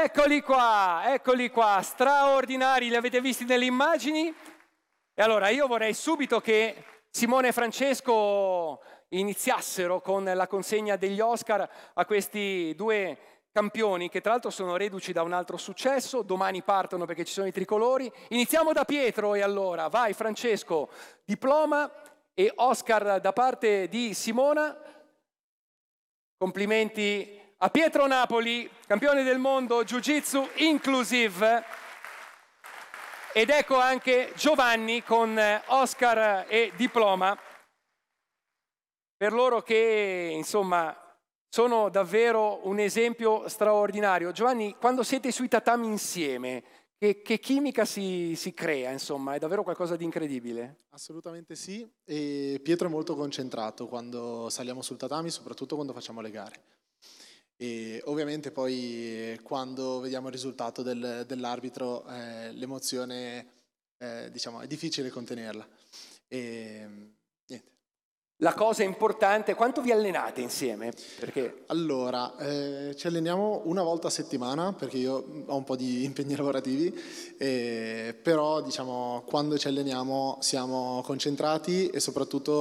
Eccoli qua, straordinari, li avete visti nelle immagini? E allora io vorrei subito che Simone e Francesco iniziassero con la consegna degli Oscar a questi due campioni che tra l'altro sono reduci da un altro successo, domani partono perché ci sono i tricolori. Iniziamo da Pietro e allora, vai Francesco, diploma e Oscar da parte di Simona. Complimenti a Pietro Napoli, campione del mondo Jiu-Jitsu Inclusive. Ed ecco anche Giovanni con Oscar e diploma, per loro che insomma sono davvero un esempio straordinario. Giovanni, quando siete sui tatami insieme, che chimica si crea, insomma, è davvero qualcosa di incredibile? Assolutamente sì, e Pietro è molto concentrato quando saliamo sul tatami, soprattutto quando facciamo le gare. E ovviamente poi quando vediamo il risultato dell'arbitro l'emozione diciamo è difficile contenerla. E, niente. La cosa importante, quanto vi allenate insieme? Perché... Allora, ci alleniamo una volta a settimana perché io ho un po' di impegni lavorativi, però diciamo quando ci alleniamo siamo concentrati e soprattutto